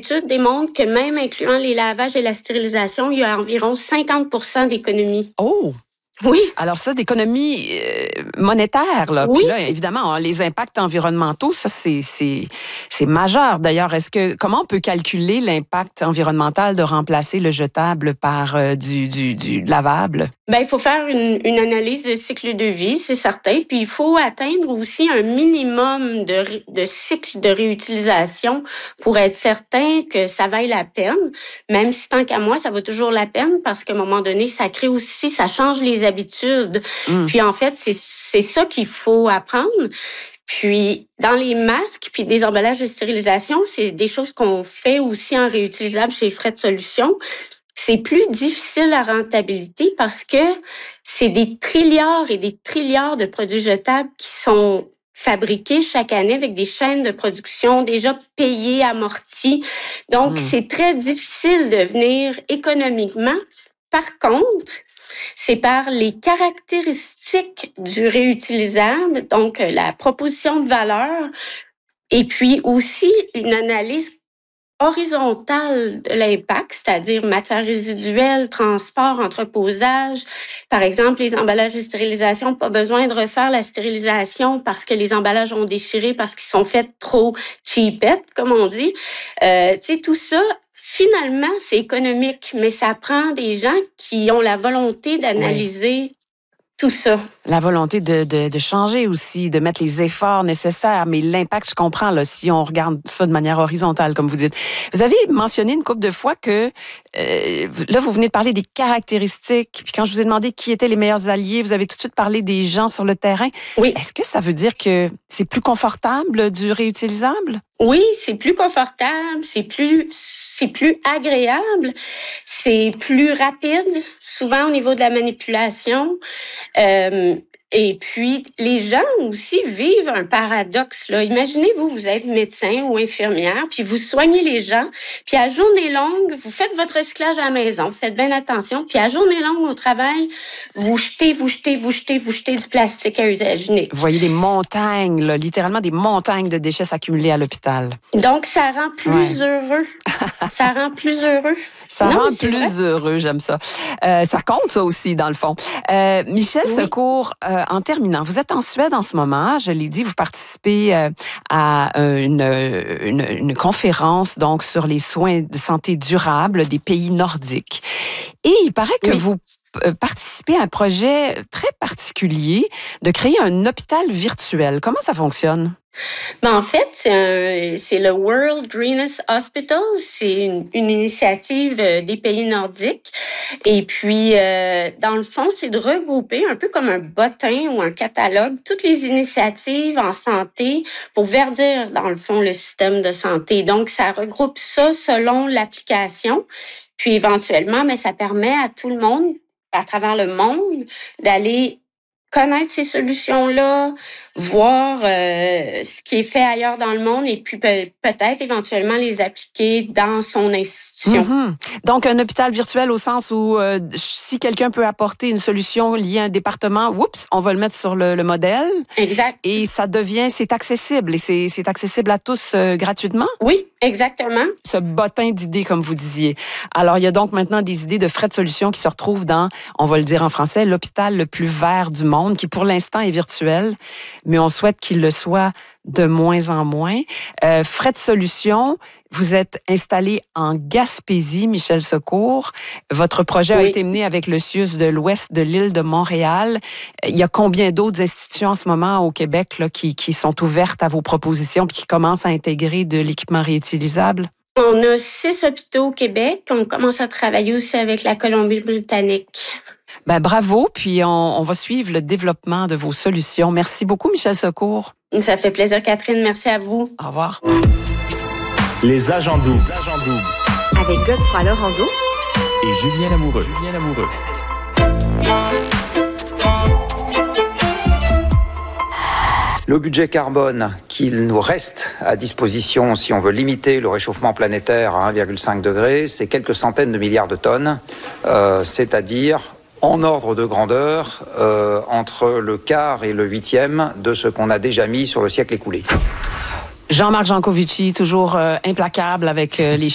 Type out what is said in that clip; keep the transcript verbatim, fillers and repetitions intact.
études démontrent que même incluant les lavages et la stérilisation, il y a environ cinquante pour cent d'économies. Oh! Oui. Alors ça, d'économie euh, monétaire, là. Oui. Puis là, évidemment, hein, les impacts environnementaux, ça, c'est, c'est, c'est majeur. D'ailleurs, est-ce que comment on peut calculer l'impact environnemental de remplacer le jetable par euh, du, du, du lavable? Ben, il faut faire une, une analyse de cycle de vie, c'est certain. Puis il faut atteindre aussi un minimum de, de cycle de réutilisation pour être certain que ça vaille la peine. Même si tant qu'à moi, ça vaut toujours la peine parce qu'à un moment donné, ça crée aussi, ça change les habitudes. Mmh. Puis en fait, c'est, c'est ça qu'il faut apprendre. Puis, dans les masques puis des emballages de stérilisation, c'est des choses qu'on fait aussi en réutilisable chez Frais de Solutions. C'est plus difficile à rentabilité parce que c'est des trilliards et des trilliards de produits jetables qui sont fabriqués chaque année avec des chaînes de production déjà payées, amorties. Donc, mmh. c'est très difficile de venir économiquement. Par contre, c'est par les caractéristiques du réutilisable, donc la proposition de valeur, et puis aussi une analyse horizontale de l'impact, c'est-à-dire matières résiduelles, transport, entreposage. Par exemple, les emballages de stérilisation, pas besoin de refaire la stérilisation parce que les emballages ont déchiré, parce qu'ils sont faits trop cheapettes, comme on dit. Euh, tu sais, tout ça, finalement, c'est économique, mais ça prend des gens qui ont la volonté d'analyser oui. tout ça. La volonté de, de, de changer aussi, de mettre les efforts nécessaires, mais l'impact, je comprends, là, si on regarde ça de manière horizontale, comme vous dites. Vous avez mentionné une couple de fois que, euh, là, vous venez de parler des caractéristiques, puis quand je vous ai demandé qui étaient les meilleurs alliés, vous avez tout de suite parlé des gens sur le terrain. Oui. Est-ce que ça veut dire que c'est plus confortable du réutilisable? Oui, c'est plus confortable, c'est plus... c'est plus agréable, c'est plus rapide, souvent au niveau de la manipulation. Euh, et puis, les gens aussi vivent un paradoxe, là. Imaginez-vous, vous êtes médecin ou infirmière, puis vous soignez les gens, puis à journée longue, vous faites votre recyclage à la maison, vous faites bien attention, puis à journée longue au travail, vous jetez, vous jetez, vous jetez, vous jetez du plastique à usage unique. Vous voyez des montagnes, là, littéralement des montagnes de déchets s'accumuler à l'hôpital. Donc, ça rend plus ouais. heureux. Ça rend plus heureux. Ça non, rend plus vrai. heureux, j'aime ça. Euh, ça compte, ça aussi, dans le fond. Euh, Michel oui. Secours, euh, en terminant, vous êtes en Suède en ce moment, je l'ai dit, vous participez euh, à une, une, une conférence donc sur les soins de santé durable des pays nordiques. Et il paraît que oui. vous participez à un projet très particulier de créer un hôpital virtuel. Comment ça fonctionne? Ben en fait, c'est, un, c'est le World Greenest Hospital. C'est une, une initiative des pays nordiques. Et puis, euh, dans le fond, c'est de regrouper, un peu comme un bottin ou un catalogue, toutes les initiatives en santé pour verdir, dans le fond, le système de santé. Donc, ça regroupe ça selon l'application. Puis, éventuellement, mais ça permet à tout le monde, à travers le monde, d'aller connaître ces solutions-là, voir euh, ce qui est fait ailleurs dans le monde et puis pe- peut-être éventuellement les appliquer dans son institution. Mm-hmm. Donc, un hôpital virtuel au sens où euh, si quelqu'un peut apporter une solution liée à un département, oups, on va le mettre sur le, le modèle. Exact. Et ça devient, c'est accessible et c'est, c'est accessible à tous euh, gratuitement? Oui, exactement. Ce bottin d'idées, comme vous disiez. Alors, il y a donc maintenant des idées de Frais de Solutions qui se retrouvent dans, on va le dire en français, l'hôpital le plus vert du monde, qui pour l'instant est virtuel, mais on souhaite qu'il le soit de moins en moins. Euh, Frais de Solutions, vous êtes installé en Gaspésie, Michel Secours. Votre projet oui. a été mené avec le C I U S de l'Ouest de l'île de Montréal. Il y a combien d'autres institutions en ce moment au Québec là, qui, qui sont ouvertes à vos propositions et qui commencent à intégrer de l'équipement réutilisable? On a six hôpitaux au Québec. On commence à travailler aussi avec la Colombie-Britannique. Ben, bravo, puis on, on va suivre le développement de vos solutions. Merci beaucoup, Michel Secours. Ça fait plaisir, Catherine. Merci à vous. Au revoir. Les agents doubles. Avec Godefroy Lorando et Julien Lamoureux. Julien Lamoureux. Le budget carbone qu'il nous reste à disposition si on veut limiter le réchauffement planétaire à un virgule cinq degré, c'est quelques centaines de milliards de tonnes, euh, c'est-à-dire en ordre de grandeur euh, entre le quart et le huitième de ce qu'on a déjà mis sur le siècle écoulé. Jean-Marc Jancovici, toujours euh, implacable avec euh, les